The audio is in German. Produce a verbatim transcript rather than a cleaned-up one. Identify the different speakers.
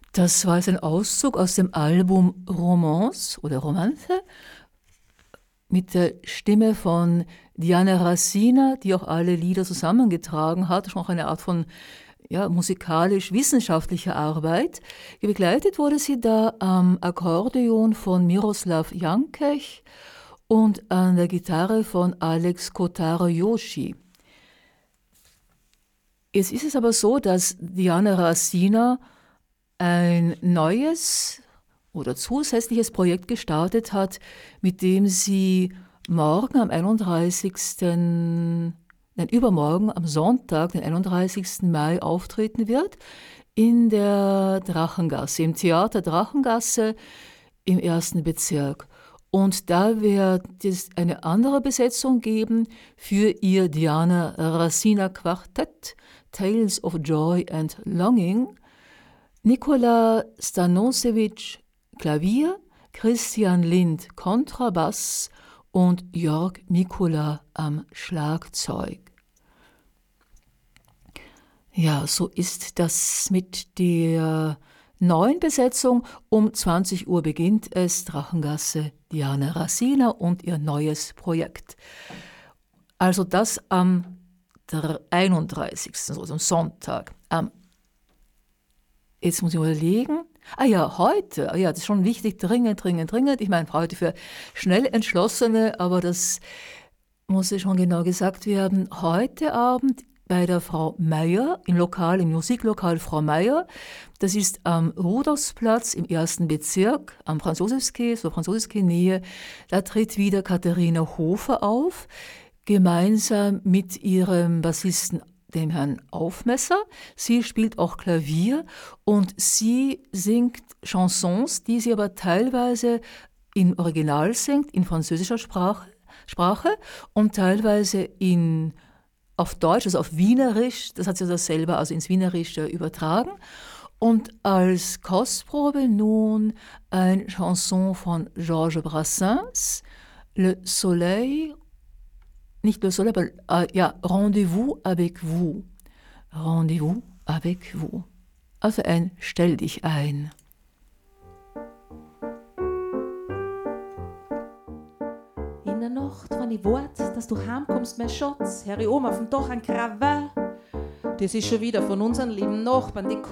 Speaker 1: Das war jetzt ein Auszug aus dem Album Romance oder Romanze mit der Stimme von Diana Rassina, die auch alle Lieder zusammengetragen hat, schon auch eine Art von ja, musikalisch-wissenschaftlicher Arbeit. Begleitet wurde sie da am Akkordeon von Miroslav Jankech und an der Gitarre von Alex Kotaro-Yoshi. Jetzt ist es aber so, dass Diana Rassina ein neues oder zusätzliches Projekt gestartet hat, mit dem sie morgen am einunddreißigsten Nein, übermorgen am Sonntag, den einunddreißigsten Mai, auftreten wird in der Drachengasse, im Theater Drachengasse im ersten Bezirk. Und da wird es eine andere Besetzung geben für ihr Diana Rassina Quartett, Tales of Joy and Longing. Nikola Stanosewitsch Klavier, Christian Lind Kontrabass und Jörg Mikula am Schlagzeug. Ja, so ist das mit der neuen Besetzung. Um zwanzig Uhr beginnt es, Drachengasse, Diana Rassina und ihr neues Projekt. Also das am einunddreißigsten, also am Sonntag, am Jetzt muss ich überlegen. Ah ja, heute. Ah ja, das ist schon wichtig. Dringend, dringend, dringend. Ich meine, heute für schnell Entschlossene, aber das muss ja schon genau gesagt werden. Heute Abend bei der Frau Meier, im Lokal, im Musiklokal Frau Meier. Das ist am Rudolfsplatz im ersten Bezirk, am Franz-Josefs-Quai, so Franz-Josefs-Quai-Nähe. Da tritt wieder Katharina Hofer auf, gemeinsam mit ihrem Bassisten dem Herrn Aufmesser. Sie spielt auch Klavier und sie singt Chansons, die sie aber teilweise im Original singt, in französischer Sprache, Sprache und teilweise in, auf Deutsch, also auf Wienerisch, das hat sie also selber also ins Wienerische übertragen. Und als Kostprobe nun ein Chanson von Georges Brassens, Le Soleil, nicht Le Soleil, aber äh, ja, Rendez-vous avec vous. Rendez-vous avec vous. Also ein Stell dich ein.
Speaker 2: In der Nacht, wenn ich wart, dass du heimkommst, mein Schatz, hör ich oben auf dem Dach ein Krawall. Das ist schon wieder von unseren lieben Nachbarn, die